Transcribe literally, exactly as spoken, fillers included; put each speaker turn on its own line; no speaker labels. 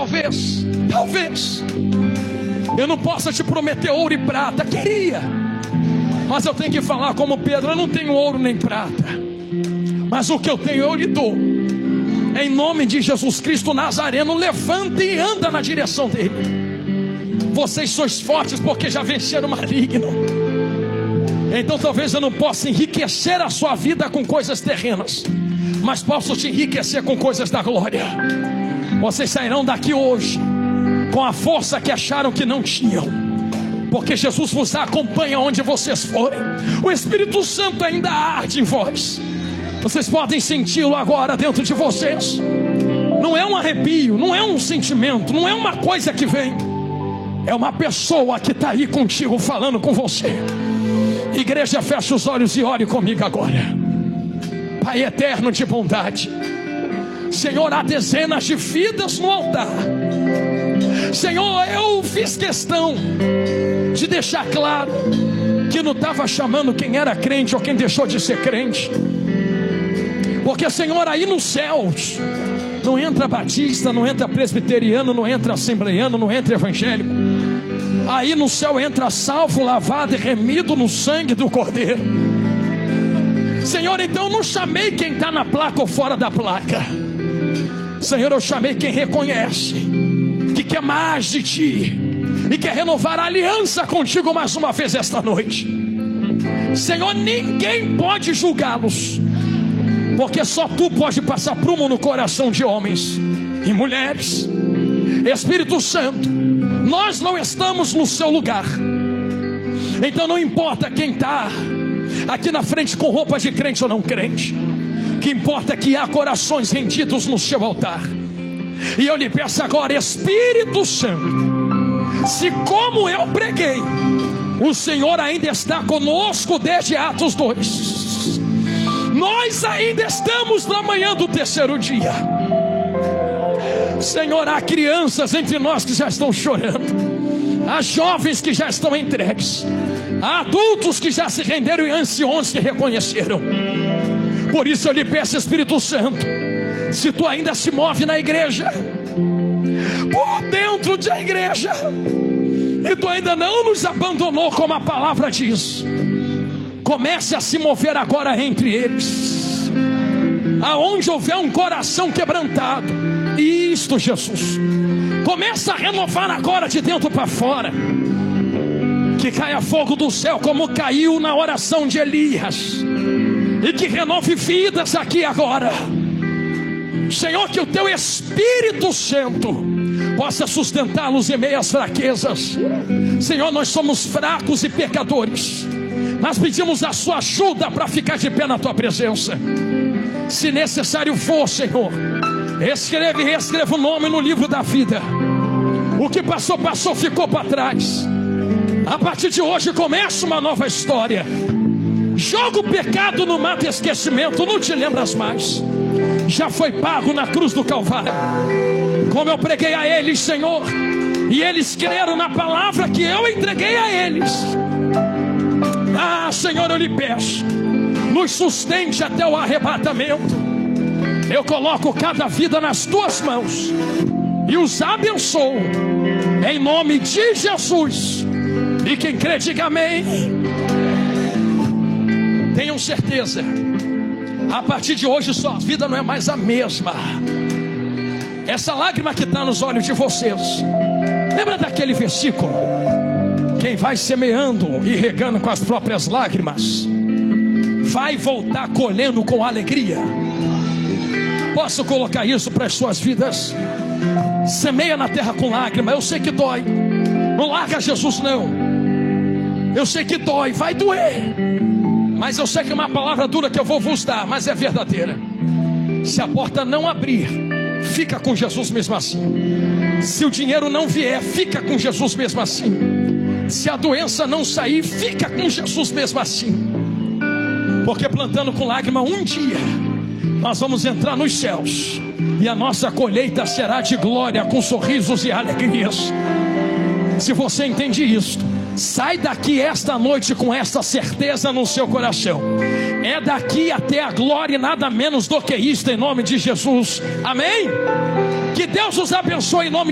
talvez, talvez eu não possa te prometer ouro e prata. Queria, mas eu tenho que falar como Pedro: eu não tenho ouro nem prata, mas o que eu tenho eu lhe dou. Em nome de Jesus Cristo Nazareno, levanta e anda na direção dele. Vocês sois fortes porque já venceram o maligno. Então talvez eu não possa enriquecer a sua vida com coisas terrenas, mas posso te enriquecer com coisas da glória. Vocês sairão daqui hoje com a força que acharam que não tinham, porque Jesus vos acompanha onde vocês forem. O Espírito Santo ainda arde em vós. Vocês podem senti-lo agora dentro de vocês. Não é um arrepio, não é um sentimento, não é uma coisa que vem. É uma pessoa que está aí contigo, falando com você. Igreja, fecha os olhos e ore comigo agora. Pai eterno de bondade, Senhor, há dezenas de vidas no altar. Senhor, eu fiz questão de deixar claro que não estava chamando quem era crente ou quem deixou de ser crente, porque, Senhor, aí nos céus não entra batista, não entra presbiteriano, não entra assembleiano, não entra evangélico. Aí no céu entra salvo, lavado e remido no sangue do Cordeiro. Senhor, então eu não chamei quem está na placa ou fora da placa. Senhor, eu chamei quem reconhece que quer mais de Ti e quer renovar a aliança contigo mais uma vez esta noite. Senhor, ninguém pode julgá-los, porque só Tu pode passar prumo no coração de homens e mulheres. Espírito Santo, nós não estamos no seu lugar. Então não importa quem está aqui na frente com roupas de crente ou não crente. O que importa é que há corações rendidos no seu altar. E eu lhe peço agora, Espírito Santo, se como eu preguei, o Senhor ainda está conosco desde Atos dois, nós ainda estamos na manhã do terceiro dia. Senhor, há crianças entre nós que já estão chorando, há jovens que já estão entregues, há adultos que já se renderam e anciões que reconheceram. Por isso eu lhe peço, Espírito Santo, se Tu ainda se move na igreja, por dentro da igreja, e Tu ainda não nos abandonou, como a palavra diz, comece a se mover agora entre eles. Aonde houver um coração quebrantado, isto, Jesus, começa a renovar agora de dentro para fora. Que caia fogo do céu como caiu na oração de Elias, e que renove vidas aqui agora. Senhor, que o Teu Espírito Santo possa sustentá-los em meio às fraquezas. Senhor, nós somos fracos e pecadores, nós pedimos a Sua ajuda para ficar de pé na Tua presença. Se necessário for, Senhor, escreve e reescreva o nome no livro da vida. O que passou, passou, ficou para trás. A partir de hoje começa uma nova história. Joga o pecado no mar de esquecimento, não te lembras mais. Já foi pago na cruz do Calvário. Como eu preguei a eles, Senhor, e eles creram na palavra que eu entreguei a eles. Ah, Senhor, eu lhe peço, nos sustente até o arrebatamento. Eu coloco cada vida nas Tuas mãos e os abençoo em nome de Jesus. E quem crê, diga amém. Tenham certeza, a partir de hoje sua vida não é mais a mesma. Essa lágrima que está nos olhos de vocês, lembra daquele versículo: quem vai semeando e regando com as próprias lágrimas, vai voltar colhendo com alegria. Posso colocar isso para as suas vidas? Semeia na terra com lágrima. Eu sei que dói, não larga Jesus não. Eu sei que dói, vai doer, mas eu sei que é uma palavra dura que eu vou vos dar, mas é verdadeira. Se a porta não abrir, fica com Jesus mesmo assim. Se o dinheiro não vier, fica com Jesus mesmo assim. Se a doença não sair, fica com Jesus mesmo assim. Porque plantando com lágrima, um dia nós vamos entrar nos céus, e a nossa colheita será de glória, com sorrisos e alegrias. Se você entende isso, sai daqui esta noite com essa certeza no seu coração: é daqui até a glória e nada menos do que isto, em nome de Jesus. Amém? Que Deus os abençoe em nome de